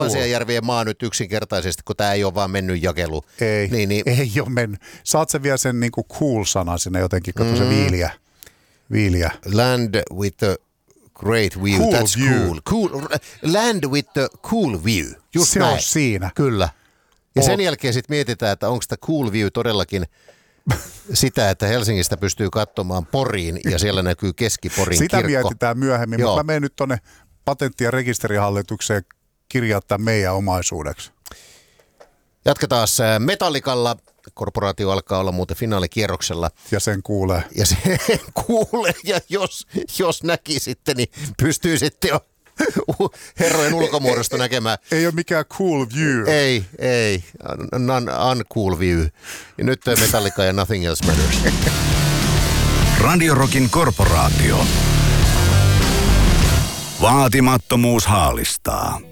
Asianjärvien maa nyt yksinkertaisesti, kun tämä ei ole vaan mennyt jakelu. Ei ole mennyt. Saat sä vielä sen niinku cool-sanan sinne jotenkin, katso se viiliä. Land with the great view, cool that's view. cool. Land with the cool view, just se näin. on siinä. Kyllä. Ja sen jälkeen sitten mietitään, että onko tämä cool view todellakin sitä, että Helsingistä pystyy katsomaan Poriin ja siellä näkyy Keski-Porin Sitä kirkko. mietitään myöhemmin, Joo. mutta mä menen nyt tuonne patentti- ja rekisterihallitukseen kirjaa tämän meidän omaisuudeksi. Jatketaan Metallicalla. Korporaatio alkaa olla muuten finaalikierroksella. Ja sen kuulee. Ja sen kuulee, ja jos näki sitten, niin pystyy sitten jo herrojen ulkomuodosta näkemään. Ei ole mikään cool view. Ei. Uncool view. Ja nyt Metallica ja Nothing Else Matters. Radio Rockin korporaatio. Vaatimattomuus haalistaa.